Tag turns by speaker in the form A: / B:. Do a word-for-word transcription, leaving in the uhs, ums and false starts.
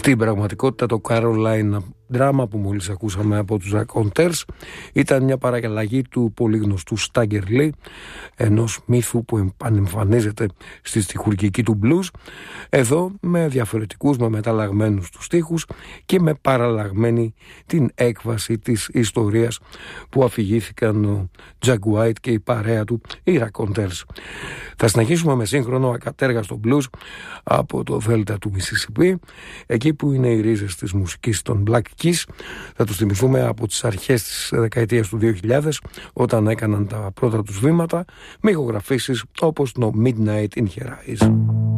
A: Στην πραγματικότητα το Carolina Drama που μόλις ακούσαμε από τους Raconteurs ήταν μια παραλλαγή του πολύ γνωστού Stagger Lee, ενός μύθου που επανεμφανίζεται στη στιχουργική του blues, εδώ με διαφορετικούς, με μεταλλαγμένους τους στίχους και με παραλλαγμένη την έκβαση της ιστορίας που αφηγήθηκαν ο Jack White και η παρέα του, οι Raconteurs. Θα συνεχίσουμε με σύγχρονο ακατέργαστο blues από το Δέλτα του Μισισιπί, εκεί που είναι οι ρίζες της μουσικής των Black Keys. Θα τους θυμηθούμε από τις αρχές της δεκαετίας του δύο χιλιάδες, όταν έκαναν τα πρώτα τους βήματα με ηχογραφήσεις όπως το Midnight in Her Eyes.